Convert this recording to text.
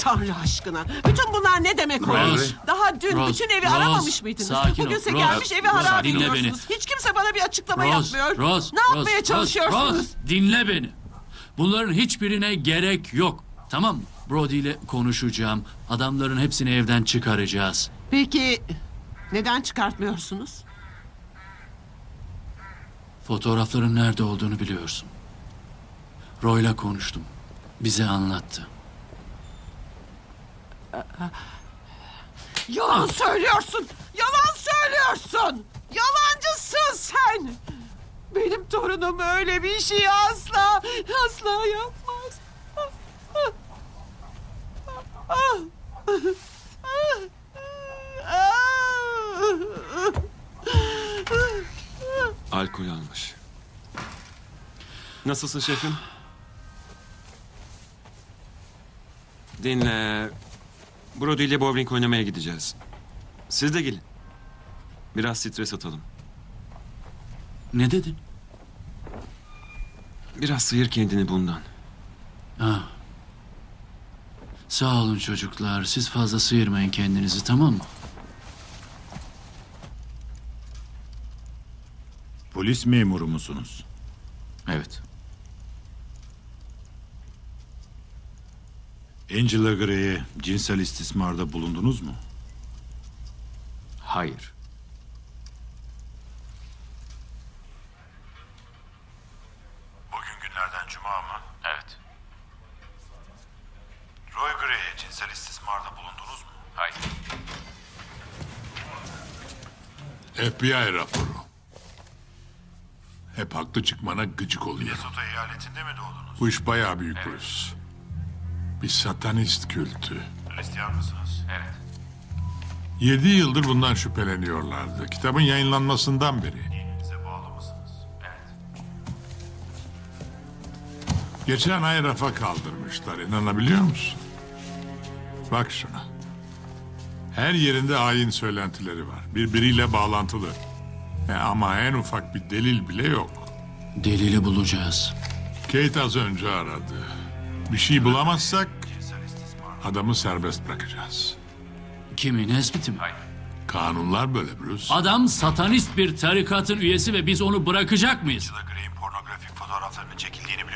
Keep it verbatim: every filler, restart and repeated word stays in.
Tanrı aşkına. Bütün bunlar ne demek Rose, oluyor? Daha dün Rose, bütün evi Rose, aramamış mıydınız? sakin ol, Bugünse Rose, gelmiş evi Rose, harap dinle ediyorsunuz. Hiç kimse bana bir açıklama Rose, yapmıyor. Rose, ne yapmaya Rose, çalışıyorsunuz? Rose, dinle beni. Bunların hiçbirine gerek yok. Tamam mı? Brody ile konuşacağım. Adamların hepsini evden çıkaracağız. Peki neden çıkartmıyorsunuz? Fotoğrafların nerede olduğunu biliyorsun. Roy'la konuştum. Bize anlattı. Yalan söylüyorsun! Yalan söylüyorsun! Yalancısın sen! Benim torunum öyle bir şey asla, asla yapmaz. Alkol almış. Nasılsın şefim? Dinle. Brody ile bowling oynamaya gideceğiz. Siz de gelin. Biraz stres atalım. Ne dedin? Biraz sıyır kendini bundan. Ha. Sağ olun çocuklar. Siz fazla sıyırmayın kendinizi, tamam mı? Polis memuru musunuz? Evet. Angela Gray'e cinsel istismarda bulundunuz mu? Hayır. Bugün günlerden cuma mı? Evet. Roy Gray'e cinsel istismarda bulundunuz mu? Hayır. F B I raporu. Hep haklı çıkmana gıcık oluyor. Minnesota eyaletinde mi doğdunuz? Bu iş bayağı büyük Bruce. Bir satanist kültü. Hristiyan mısınız? Evet. Yedi yıldır bundan şüpheleniyorlardı. Kitabın yayınlanmasından beri. Dininize bağlı mısınız? Geçen ay rafa kaldırmışlar. İnanabiliyor musun? Bak şuna. Her yerinde hain söylentileri var. Birbiriyle bağlantılı. E ama en ufak bir delil bile yok. Delili bulacağız. Kate az önce aradı. Bir şey bulamazsak adamı serbest bırakacağız. Kimi, Nesbit'i mi? Kanunlar böyle Bruce. Adam satanist bir tarikatın üyesi ve biz onu bırakacak mıyız? Angela Gray'in pornografik fotoğraflarının çekildiğini biliyor